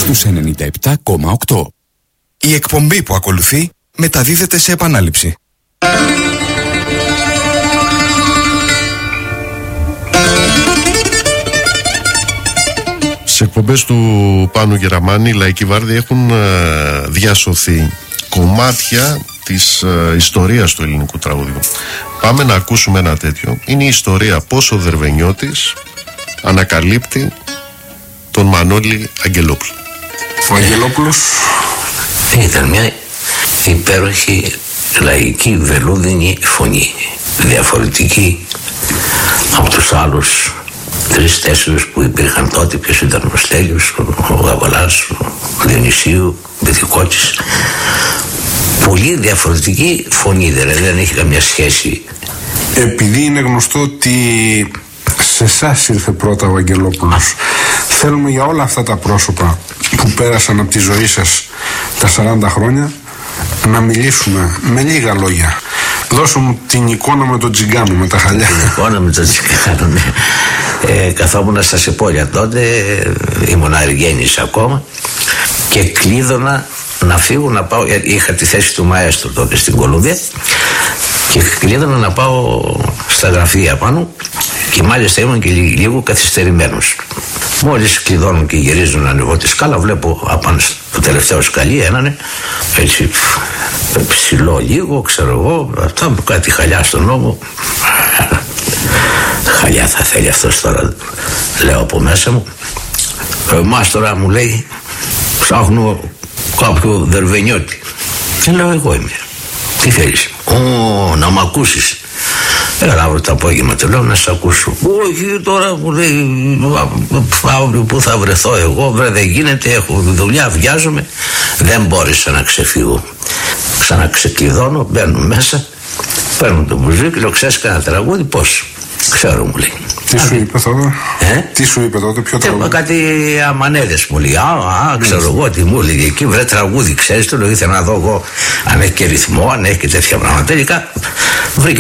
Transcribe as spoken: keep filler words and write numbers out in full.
στους ενενήντα επτά κόμμα οκτώ. Η εκπομπή που ακολουθεί μεταδίδεται σε επανάληψη. Σε εκπομπές του Πάνου Γεραμάνη, οι Λαϊκοί Βάρδοι έχουν ε, διασωθεί κομμάτια της ε, ιστορίας του ελληνικού τραγουδιού. Πάμε να ακούσουμε ένα τέτοιο. Είναι η ιστορία πώς ο Δερβενιώτης ανακαλύπτει τον Μανώλη Αγγελόπουλο. Ο Αγγελόπουλος ήταν μια υπέροχη λαϊκή βελούδινη φωνή, διαφορετική από τους άλλους τρεις-τέσσερις που υπήρχαν τότε. Ποιος ήταν ο Στέλιος, ο Γαβαλάς, ο Διονυσίου, ο Πυθικότσης. Πολύ διαφορετική φωνή, δηλαδή δεν έχει καμία σχέση. Επειδή είναι γνωστό ότι σε εσάς ήρθε πρώτα ο Αγγελόπουλος, θέλουμε για όλα αυτά τα πρόσωπα που πέρασαν από τη ζωή σας τα σαράντα χρόνια να μιλήσουμε με λίγα λόγια. Δώσε μου την εικόνα με τον Τσιγκάνο, με τα χαλιά. Την εικόνα με τον Τσιγκάνο, ναι. Ε, καθόμουν στα Σεπόλια τότε, ήμουν αργένης ακόμα και κλείδωνα να φύγω να πάω. Είχα τη θέση του μαέστρου τότε στην Κολούμπια και κλείδωνα να πάω στα γραφεία πάνω και μάλιστα ήμουν και λίγο καθυστερημένος. Μόλις κλειδώνουν και γυρίζουν να ανεβώ τη σκάλα, βλέπω απάνω στο τελευταίο σκαλί έναν έτσι ψηλό λίγο, ξέρω εγώ, αυτά που κάτι χαλιά στον νόμο. Χαλιά θα θέλει αυτός τώρα, λέω από μέσα μου. Εμάς τώρα, μου λέει, ψάχνω κάποιο Δερβενιώτη. Και λέω, εγώ είμαι. Τι θέλεις? Ω, να μ' ακούσεις. Έλα αύριο το απόγευμα, του λέω, να σε ακούσω. Όχι, τώρα μου λέει, αύριο που θα βρεθώ εγώ, βρε, δεν γίνεται, έχω δουλειά, βιάζομαι. Δεν μπόρεσα να ξεφύγω. Ξαναξεκλειδώνω, μπαίνω μέσα, παίρνω το μπουζούκι, λέω, ξέρεις κανένα τραγούδι? Πώς? Ξέρω, μου λέει. Τι σου είπε τότε? Ε? Τι σου είπε τότε, ποιο τραγούδι? Κάτι αμανέδες μου λέει. Α, α, ξέρω εγώ τι μου λέει εκεί, βρε τραγούδι, ξέρεις το, λέω, ήθελα να δω εγώ αν έχει και ρυθμό, αν έχει και τέτοια πράγματα. Τελικά βρήκε